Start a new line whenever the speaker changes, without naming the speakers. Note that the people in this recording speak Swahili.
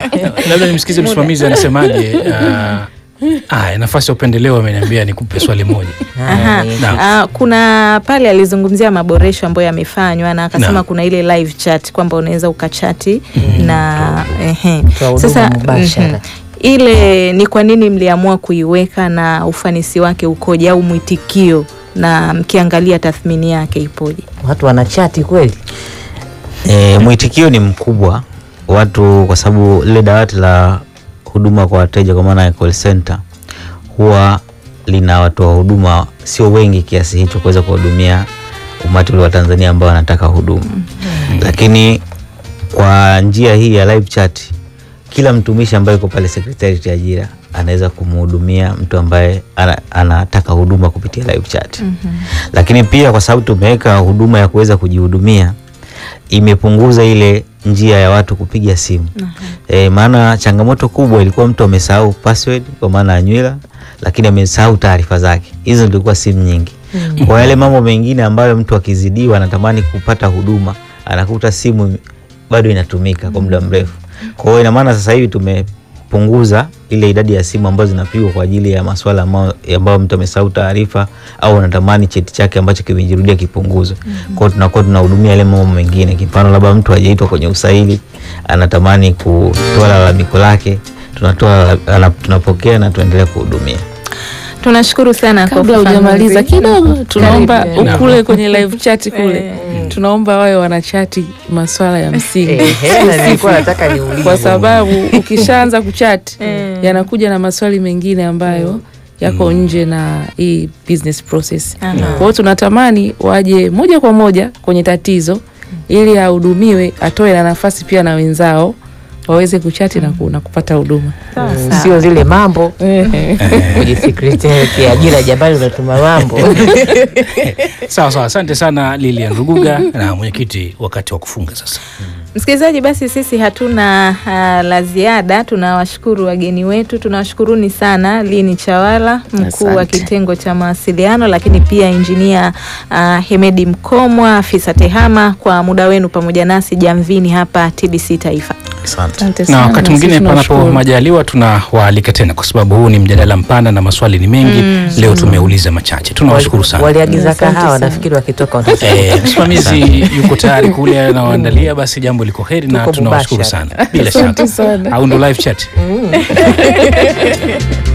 Labda nimsikize msimamizi anasemaje. Nafasi ya upendeleo ameniambia nikupe swali moja.
Kuna pale alizungumzia maboresho ambayo yamefanywa na akasema kuna ile live chat kwamba unaweza ukachati na sasa ile ni kwa nini mliamua kuiweka na ufanisi wake ukoje au mwitikio na mkiangalia tathmini yake ipoje?
Watu wanachati kweli?
Mwitikio ni mkubwa watu, kwa sababu ile dawati la huduma kwa wateja kwa maana ya call center huwa lina watu wa huduma sio wengi kiasi hicho kuweza kuhudumia umati wa Tanzania ambao wanataka huduma. Lakini kwa njia hii ya live chat, kila mtumishi ambaye yuko pale Secretariat ya Ajira anaweza kumhudumia mtu ambaye anataka huduma kupitia live chat. Lakini pia kwa sababu tumeweka huduma ya kuweza kujihudumia, imepunguza ile njia ya watu kupiga simu. Maana changamoto kubwa ilikuwa mtu amesahau password kwa maana ya nywila, lakini amesahau taarifa zake. Hizo zilikuwa simu nyingi. Kwa yale mambo mengine ambayo mtu akizidiwa anatamani kupata huduma, anakuta simu bado inatumika kwa muda mrefu. Kwa hiyo ina maana sasa hivi tumepunguza ile idadi ya simu ambazo zinapigwa kwa ajili ya masuala ambayo mtu amesahau taarifa au anatamani cheti chake ambacho kimejirudia kipunguzwe. Kwa hiyo tunakuwa tunahudumia ile mambo mengine. Kwa labda mtu hajaitwa kwenye usaili, anatamani kutoa lalamiko lake, tunapokea na tuendelea kuhudumia.
Tunashukuru sana.
Kabla hujamaliza kidogo, tunaomba ukule kwenye live chat kule. Tunaomba wawe wanachati masuala ya msingi.
Nilikuwa nataka niulize.
Kwa sababu ukishaanza kuchati yanakuja na maswali mengine ambayo yako nje na hii business process. Kwa hiyo tunatamani waje moja kwa moja kwenye tatizo ili ahudumiwe, atoe na nafasi pia na wenzao waweze kuchati na kupata huduma.
Sio zile mambo kwenye Secretariat ya Ajira Jabali unatuma mambo.
Sawa, asante sana Lilian Ruguga na mwenyekiti, wakati wa kufunga sasa.
Msikilizaji, basi sisi hatuna la ziada. Tunawashukuru wageni wetu, tunawashukuruni sana Lini Chawala, mkuu wa kitengo cha mawasiliano, lakini pia engineer Hemedi Mkomwa, afisa tehama, kwa muda wenu pamoja nasi Jamvini hapa TBC Taifa.
Asante.
Na wakati mwingine panapo majaliwa tunawaalika tena, kwa sababu huu ni mjadala mpana na maswali ni mengi. Leo tumeuliza machache. Tunawashukuru sana.
Waliagiza kahawa, nafikiri wakitoka watasema.
Msimamizi yuko tayari kule anawaandalia, basi jambo liko heri na tunawashukuru sana. Bila shaka. Au ndo live chat.